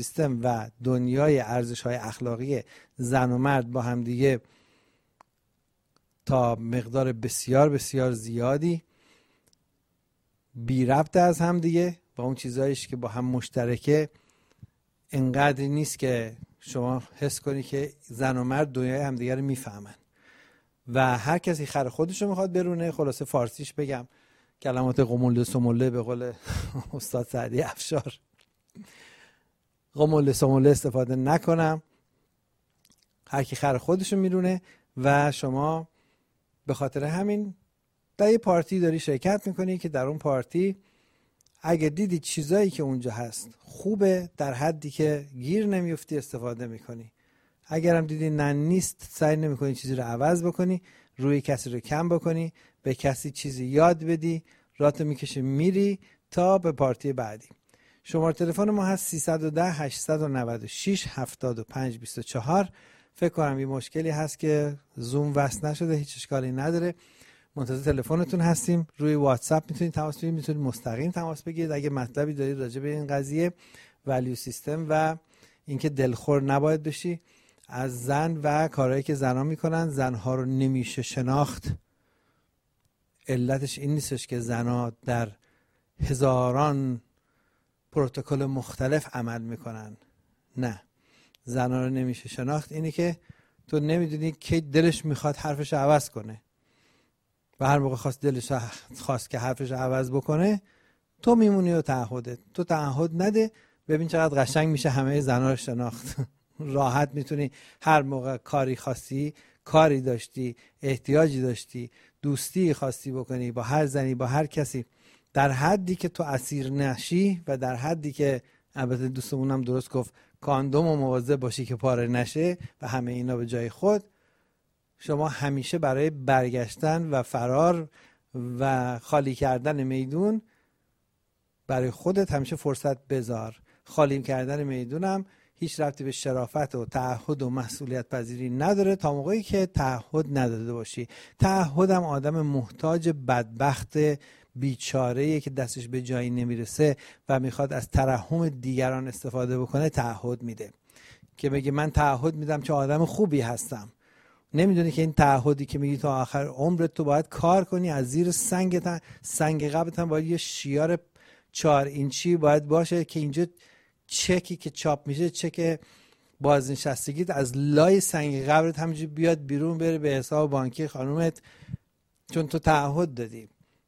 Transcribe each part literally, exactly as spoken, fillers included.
سیستم و دنیای ارزش‌های اخلاقی زن و مرد با هم دیگه تا مقدار بسیار بسیار زیادی بی ربط از هم دیگه و اون چیزایش که با هم مشترکه انقدری نیست که شما حس کنی که زن و مرد دنیای همدیگه رو میفهمن و هر کسی خر خودش رو میخواد برونه. خلاصه فارسیش بگم کلمات قمول سموله به قول استاد سعدی افشار قمول سموله استفاده نکنم. هر کی خر خودش رو میرونه و شما به خاطر همین در یه پارتی داری شرکت میکنی که در اون پارتی اگه دیدی چیزایی که اونجا هست خوبه در حدی که گیر نمیفتی استفاده میکنی، اگرم دیدی نه نیست سعی نمیکنی چیزی رو عوض بکنی، روی کسی رو کم بکنی، به کسی چیزی یاد بدی، راتو میکشی میری تا به پارتی بعدی. شماره تلفن ما هست سیصد و ده هشتصد و نود و شش هفتاد و پنج بیست و چهار. فکر کنم یه مشکلی هست که زوم وصل نشده، هیچ اشکالی نداره. منتظر تلفنتون هستیم. روی واتساپ میتونید تماس بگیرید، میتونید مستقیم تماس بگیرید اگه مطلبی دارید راجع به این قضیه ولیو سیستم و اینکه دلخور نباید بشی از زن و کارهایی که زنها میکنن. زنها رو نمیشه شناخت. علتش این نیستش که زنها در هزاران پروتکل مختلف عمل میکنن، نه، زنها رو نمیشه شناخت اینی که تو نمیدونی که دلش میخواد حرفش عوض کنه و هر موقع خواست دلش خواست که حرفش عوض بکنه تو میمونی و تعهدت. تو تعهد نده، ببین چقدر قشنگ میشه همه زنها رو شناخت. راحت میتونی هر موقع کاری خواستی، کاری داشتی، احتیاجی داشتی، دوستی خواستی بکنی با هر زنی، با هر کسی، در حدی که تو اسیر نشی و در حدی که البته دوستمونم درست گفت کاندوم و مواظب باشی که پاره نشه و همه اینا به جای خود. شما همیشه برای برگشتن و فرار و خالی کردن میدون برای خودت همیشه فرصت بذار. خالی کردن میدونم هیچ ربطی به شرافت و تعهد و مسئولیت پذیری نداره تا موقعی که تعهد نداده باشی. تعهدم آدم محتاج بدبخت بیچاره‌ایه که دستش به جایی نمیرسه و میخواد از ترحم دیگران استفاده بکنه تعهد میده که بگه من تعهد میدم که آدم خوبی هستم. نمیدونی که این تعهدی که میگی تا آخر عمرت تو باید کار کنی، از زیر سنگت سنگ قبرت هم باید یه شیار چهار اینچی باید باشه که اینجا چکی که چاپ میشه، چک بازنشستگیت از لای سنگ قبرت همینجوری بیاد بیرون بره به حساب بانکی خانومت، چون تو تعهد دادی.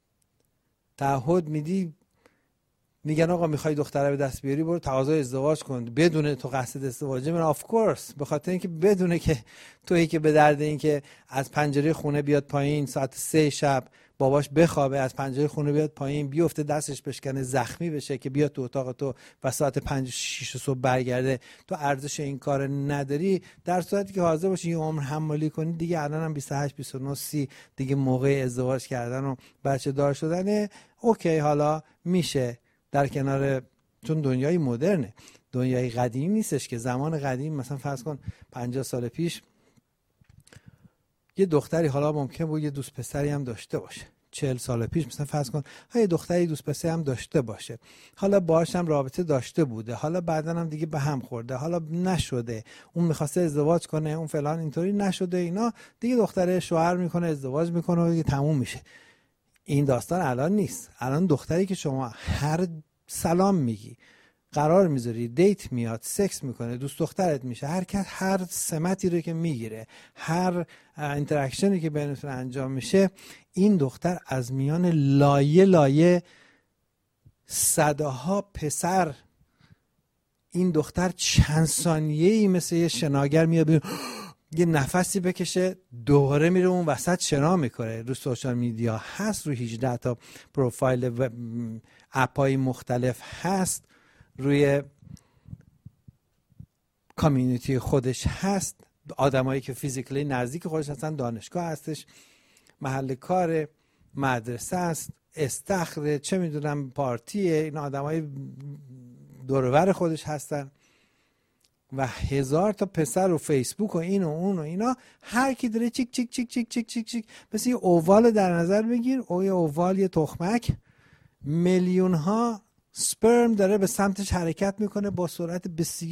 تعهد میدی، میگن آقا میخوای دختره به دست بیاری برو تقاضای ازدواج کن، بدون تو قصد ازدواجه. من آف کورس، به خاطر اینکه بدونه که تویی که به درد این که از پنجره خونه بیاد پایین ساعت سه شب باباش بخوابه، از پنجره خونه بیاد پایین بیفته دستش بشکنه زخمی بشه که بیاد تو اتاق تو و ساعت پنج شیش صبح برگرده، تو ارزش این کار نداری. در صورتی که حاضر باشی یه عمر حمالی کنی، دیگه الان هم بیست و هشت بیست و نه سی دیگه موقع ازدواج کردن و بچه دار شدنه. اوکی، حالا میشه در کنار، چون دنیای مدرنه، دنیای قدیم نیستش که. زمان قدیم مثلا فرض کن پنجاه سال پیش یه دختری حالا ممکن بود یه دوست پسری هم داشته باشه، چهل سال پیش مثلا فرض کن یه دختری دوست پسری هم داشته باشه، حالا باهاش هم رابطه داشته بوده، حالا بعدن هم دیگه به هم خورده، حالا نشده، اون میخواسته ازدواج کنه، اون فلان اینطوری نشده، اینا دیگه دختره شوهر میکنه، ازدواج میکنه و دیگه تموم میشه. این داستان الان نیست. الان دختری که شما هر سلام میگی، قرار میذاری، دیت میاد، سکس میکنه، دوست دخترت میشه، هر کس هر سمتی رو که میگیره، هر اینتراکشنی که بینتون انجام میشه، این دختر از میان لایه لایه صداها پسر، این دختر چند ثانیه‌ای مثل یه شناگر میاد بیرون یه نفسی بکشه، دوباره میره اون وسط شنا میکنه. رو سوشال میدیا هست، رو هجده تا پروفایل و اپای مختلف هست، روی کامیونیتی خودش هست، آدمایی که فیزیکلی نزدیک خودش هستن، دانشگاه هستش، محل کار، مدرسه است، استخر، چه میدونم پارتیه، این آدمای دور و بر خودش هستن و هزار تا پسر و فیسبوک و این و اون و اینا، هر کی داره چیک چیک چیک چیک چیک چیک چیک مثل یه اووال در نظر بگیر، او یه اووال، یه تخمک، میلیون ها سپرم داره به سمتش حرکت میکنه با سرعت بسیار